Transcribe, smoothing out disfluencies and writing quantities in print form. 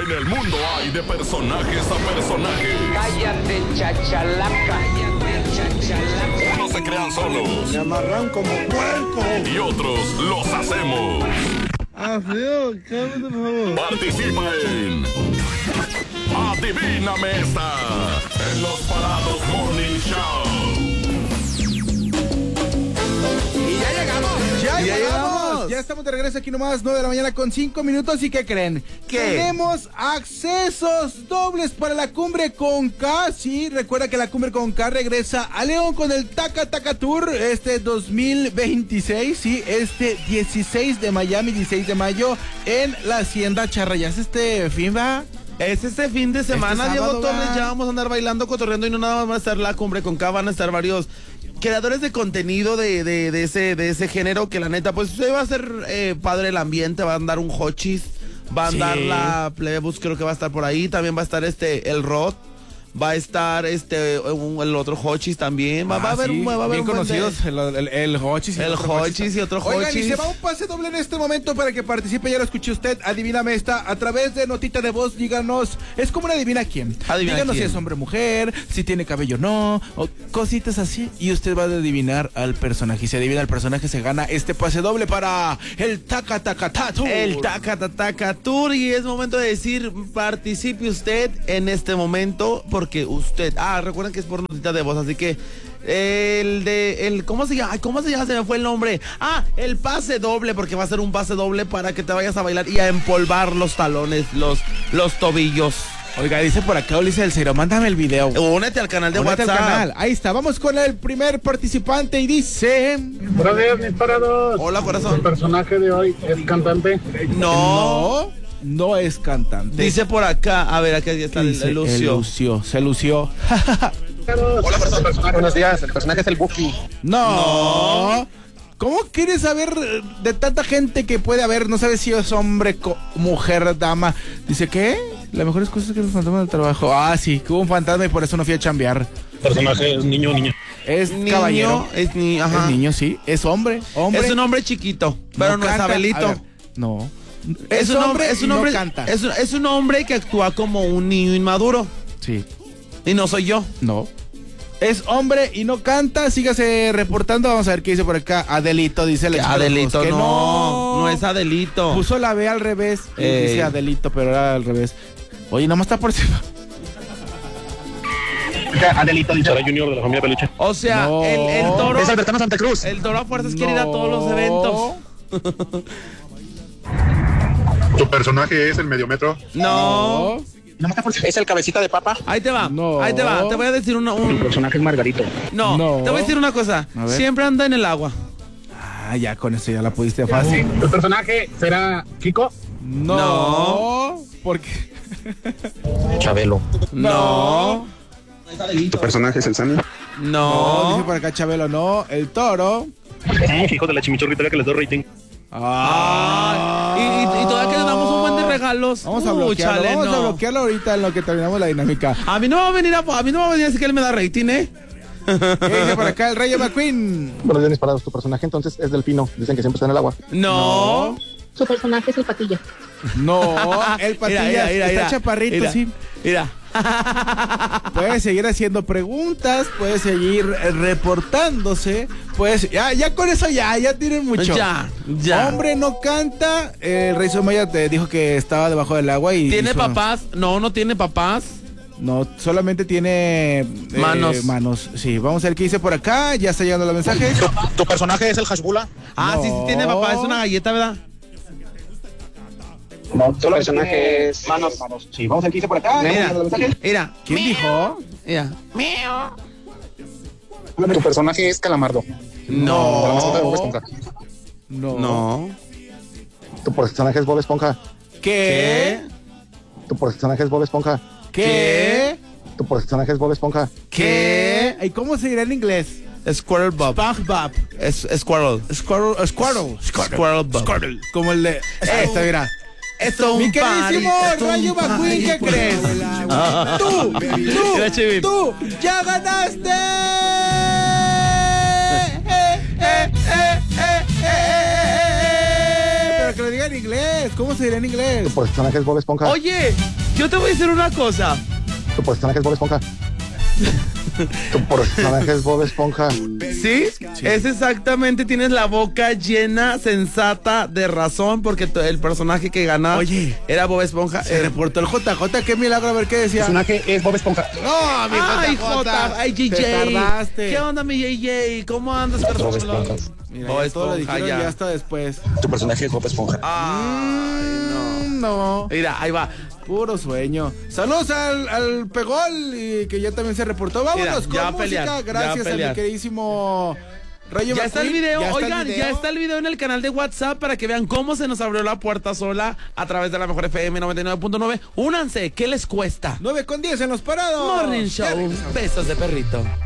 En el mundo hay de personajes a personajes. Cállate, chachalaca. Unos se crean solos. Me amarran como puerco. Y otros los hacemos. Feo, cállate, por favor. Participa en Adivíname esta. En los Parados Morning Show. Y ya llegamos. Ya llegamos. Ya estamos de regreso aquí nomás, 9 de la mañana con 5 minutos. ¿Y qué creen? ¿Qué? Tenemos accesos dobles para la Cumbre con K. Sí, recuerda que la Cumbre con K regresa a León con el Taca Taca Tour 2026. Sí, 16 de Miami, 16 de mayo en la Hacienda Charrayas. Fin va. Es este fin de semana, Este Diego sábado, Torres, va. ya vamos a andar bailando, cotorreando y no nada más va a estar la Cumbre con K, van a estar varios creadores de contenido de ese género que la neta, pues se va a ser padre el ambiente, va a andar un Hochis, va a andar la Plebebus, creo que va a estar por ahí, también va a estar el Rod, va a estar el otro Hochis también, va a haber sí, va a haber bien un buen conocidos, el Hochis. el Hochis y otro Oigan, y Hochis. se va un pase doble en este momento para que participe, ya lo escuché usted, adivíname esta, a través de notita de voz, díganos, es como una adivina quién. Díganos quién. si es hombre o mujer, si tiene cabello o no, o cositas así, y usted va a adivinar al personaje, y si adivina al personaje se gana este pase doble para el Taca Taca Tour. El Taca Taca Tour, y es momento de decir, participe usted en este momento, porque usted, recuerden que es por notita de voz, así que ¿cómo se llama? Se me fue el nombre. El pase doble, porque va a ser un pase doble para que te vayas a bailar y a empolvar los talones, los tobillos. Oiga, dice por acá Ulises del Cero, mándame el video. Únete al canal de Únete al WhatsApp. canal. Ahí está, vamos con el primer participante y dice... Buenos días, mis parados. Hola, corazón. El personaje de hoy es cantante. No es cantante. Dice por acá, a ver, aquí está Dice, el Lucio. Se lució. Hola, personaje. Buenos días, el personaje es el Buki. No. ¿Cómo quieres saber de tanta gente que puede haber? No sabes si es hombre, mujer, dama. Dice, ¿qué? La mejor excusa es que es un fantasma del trabajo. Sí, que hubo un fantasma y por eso no fui a chambear. Personaje es niño o niña. Es Niño, caballero. es Es niño, sí. Es hombre. Es un hombre chiquito, pero no es canta. Abelito. A ver, no. Es un hombre, no canta. Es un hombre que actúa como un niño inmaduro. Sí. Y no soy yo. No. Es hombre y no canta. Sígase reportando. Vamos a ver qué dice por acá. Adelito, dice el Adelito, que no es Adelito. Puso la B al revés. Y dice Adelito, pero era al revés. Oye, nada más está por encima. Adelito, dice la Junior de la familia Peluche. O sea, No. el toro. Es Albertano Santa Cruz. El toro a fuerzas quiere ir a todos los eventos. ¿Tu personaje es el mediometro? No. Es el cabecita de papa. Ahí te va. No. Ahí te va. Te voy a decir El personaje es Margarito. No. No. Te voy a decir una cosa. A ver. Siempre anda en el agua. Ya con eso ya la pudiste fácil. ¿Tu personaje será Kiko? No. Porque. Chabelo. No. ¿Tu personaje es el Sammy? No, dice No. por acá Chabelo, no. El toro. Hijo de la chimichurrita que les doy rating. Y todavía que le damos un buen de regalos. Vamos a bloquearlo. Chale, Vamos a no. bloquearlo ahorita en lo que terminamos la dinámica. A mí no me va a venir a decir que él me da rating, ¿eh? ¿Qué dice por acá el Rey McQueen? Buenos días, mis parados. Tu personaje entonces es Delfino. Dicen que siempre está en el agua. No. Su personaje es el Patilla. No, el Patillas está chaparrito, sí. Mira. Puede seguir haciendo preguntas, puede seguir reportándose, pues ya con eso ya tienen mucho. Ya. Hombre no canta, el Rey Somaya te dijo que estaba debajo del agua y... ¿Tiene papás? No tiene papás. No, solamente tiene manos, sí. Vamos a ver qué dice por acá, ya está llegando los mensajes. ¿Tu personaje es el Hashbula? Sí, sí tiene papá, es una galleta, ¿verdad? No, tu personaje es manos. Sí, vamos a ver qué dice por acá. Mira. ¿Quién dijo? Mira. Tu personaje es Calamardo. No. La mascota de Bob Esponja. No. Tu personaje es Bob Esponja. ¿Qué? Tu personaje es Bob Esponja. ¿Qué? Tu personaje es Bob Esponja. ¿Qué? ¿Y cómo se dirá en inglés? Squirrel Bob. SpongeBob. Es Squirrel. Squirrel Bob. Como el de... Esta, mira. Esto Mi queridísimo Rayo McQueen, ¿qué crees? Tú, ya ganaste. Pero que lo diga en inglés. ¿Cómo se dirá en inglés? Tu personaje es Bob Esponja. Oye, yo te voy a decir una cosa. Tu personaje es Bob Esponja. Tu personaje es Bob Esponja. ¿Sí? Es exactamente, tienes la boca llena, sensata, de razón, porque el personaje que ganaba Oye, era Bob Esponja. Se reportó el JJ, qué milagro, a ver qué decía. El personaje es Bob Esponja. No, mi Ay, JJ. Ay, JJ. Te tardaste. ¿Qué onda, mi JJ? ¿Cómo andas, Bob persona? Esponja. Mira, Bob ya todo lo Esponja, dijeron ya. ya hasta después. Tu personaje es Bob Esponja. Ay, no. No. Mira, ahí va. Puro sueño. Saludos al Pegol y que ya también se reportó. Vámonos Mira, ya con a pelear, música. ya Gracias a a mi pelear. queridísimo Rayo Ya está el McQueen. video, Ya está el oigan, video. ya está el video en el canal de WhatsApp para que vean cómo se nos abrió la puerta sola a través de la mejor FM 99.9. Únanse, ¿qué les cuesta? 9:10 en los parados. Morning Ya Show, regresamos. besos de perrito.